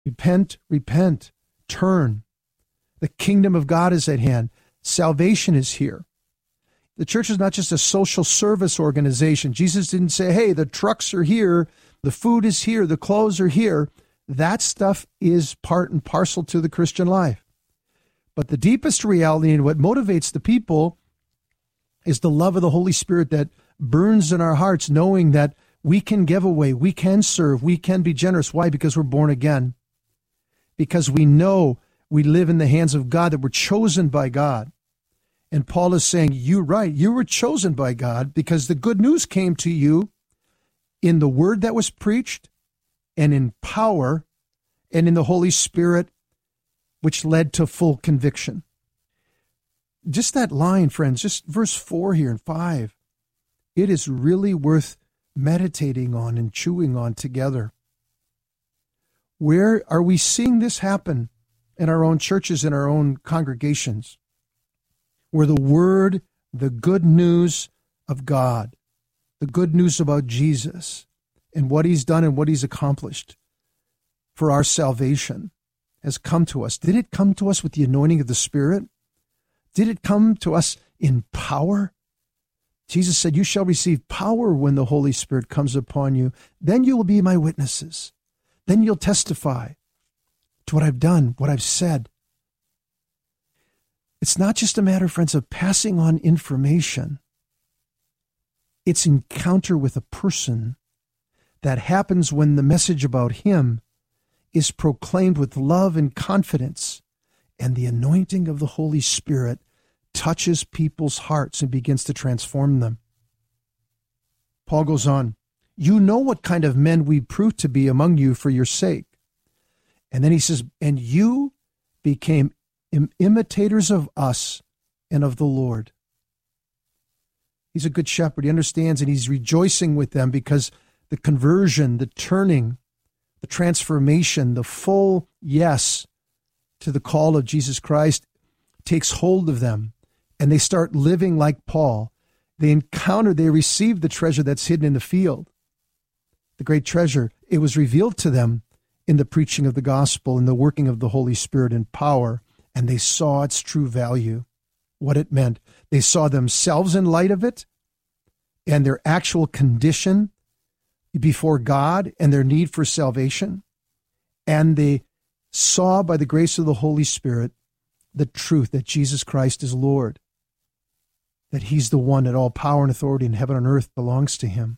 Repent, repent, turn. The kingdom of God is at hand. Salvation is here. The church is not just a social service organization. Jesus didn't say, hey, the trucks are here, the food is here, the clothes are here. That stuff is part and parcel to the Christian life. But the deepest reality and what motivates the people is the love of the Holy Spirit that burns in our hearts, knowing that we can give away, we can serve, we can be generous. Why? Because we're born again. Because we know we live in the hands of God, that we're chosen by God. And Paul is saying, you're right, you were chosen by God because the good news came to you in the word that was preached and in power and in the Holy Spirit, which led to full conviction. Just that line, friends, just verse 4 here and 5, it is really worth meditating on and chewing on together. Where are we seeing this happen in our own churches, in our own congregations? Where the word, the good news of God, the good news about Jesus and what he's done and what he's accomplished for our salvation has come to us. Did it come to us with the anointing of the Spirit? Did it come to us in power? Jesus said, you shall receive power when the Holy Spirit comes upon you. Then you will be my witnesses. Then you'll testify to what I've done, what I've said. It's not just a matter, friends, of passing on information. It's encounter with a person that happens when the message about him is proclaimed with love and confidence, and the anointing of the Holy Spirit touches people's hearts and begins to transform them. Paul goes on, you know what kind of men we proved to be among you for your sake. And then he says, and you became imitators of us and of the Lord. He's a good shepherd. He understands, and he's rejoicing with them because the conversion, the turning, the transformation, the full yes to the call of Jesus Christ takes hold of them, and they start living like Paul. They receive the treasure that's hidden in the field. The great treasure, it was revealed to them in the preaching of the gospel and the working of the Holy Spirit in power, and they saw its true value, what it meant. They saw themselves in light of it and their actual condition before God and their need for salvation. And they saw by the grace of the Holy Spirit the truth that Jesus Christ is Lord, that he's the one that all power and authority in heaven and earth belongs to him,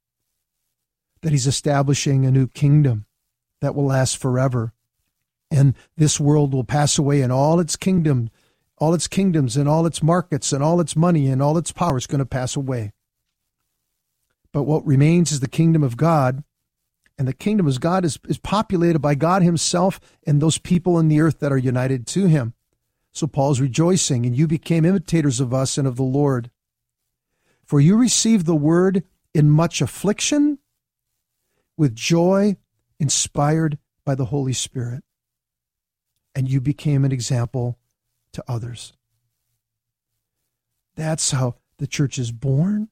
that he's establishing a new kingdom that will last forever. And this world will pass away, and all its kingdoms and all its markets and all its money and all its power is going to pass away. But what remains is the kingdom of God, and the kingdom of God is populated by God himself and those people in the earth that are united to him. So Paul's rejoicing, and you became imitators of us and of the Lord. For you received the word in much affliction, with joy, inspired by the Holy Spirit. And you became an example to others. That's how the church is born.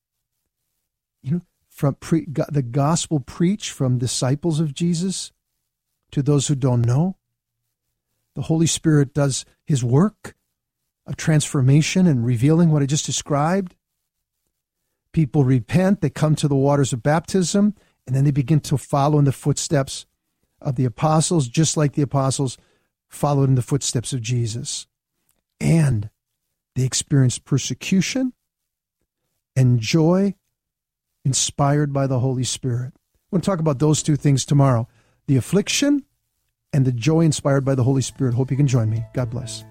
From the gospel preached from disciples of Jesus to those who don't know. The Holy Spirit does his work of transformation and revealing what I just described. People repent, they come to the waters of baptism, and then they begin to follow in the footsteps of the apostles, just like the apostles followed in the footsteps of Jesus. And they experienced persecution and joy inspired by the Holy Spirit. We'll talk about those two things tomorrow, the affliction and the joy inspired by the Holy Spirit. Hope you can join me. God bless.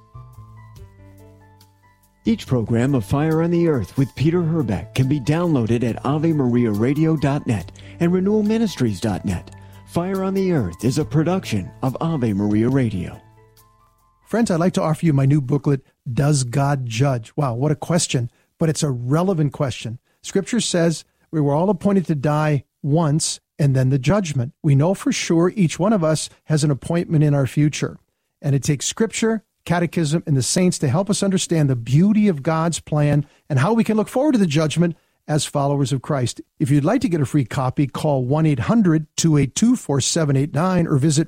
Each program of Fire on the Earth with Peter Herbeck can be downloaded at AveMariaRadio.net and RenewalMinistries.net. Fire on the Earth is a production of Ave Maria Radio. Friends, I'd like to offer you my new booklet, Does God Judge? Wow, what a question, but it's a relevant question. Scripture says we were all appointed to die once and then the judgment. We know for sure each one of us has an appointment in our future. And it takes Scripture, catechism, and the saints to help us understand the beauty of God's plan and how we can look forward to the judgment as followers of Christ. If you'd like to get a free copy, call 1-800-282-4789 or visit